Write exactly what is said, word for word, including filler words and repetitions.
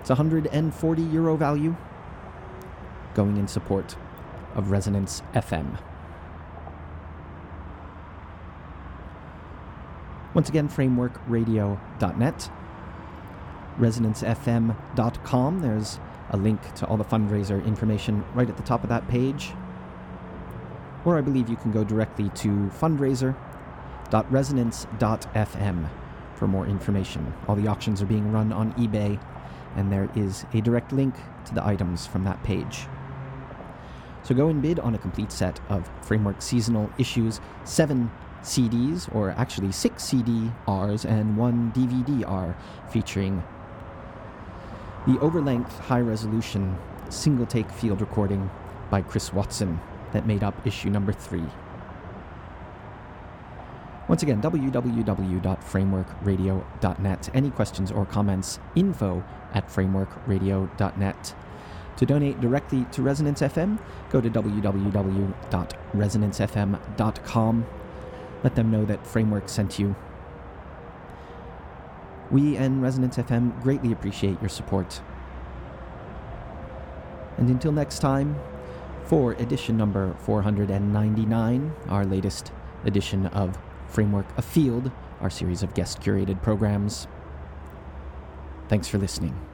It's one hundred forty euro value going in support of Resonance F M. Once again, framework radio dot net, resonance f m dot com. There's a link to all the fundraiser information right at the top of that page. Or I believe you can go directly to fundraiser dot resonance dot f m for more information. All the auctions are being run on eBay, and there is a direct link to the items from that page. So go and bid on a complete set of Framework seasonal issues, seven C Ds, or actually six C D Rs and one D V D R, featuring the overlength, high-resolution, single-take field recording by Chris Watson that made up issue number three. Once again, w w w dot framework radio dot net. Any questions or comments, info at framework radio dot net. To donate directly to Resonance F M, go to w w w dot resonance f m dot com. Let them know that Framework sent you. We and Resonance F M greatly appreciate your support. And until next time, for edition number four hundred ninety-nine, our latest edition of Framework Afield, our series of guest-curated programs, thanks for listening.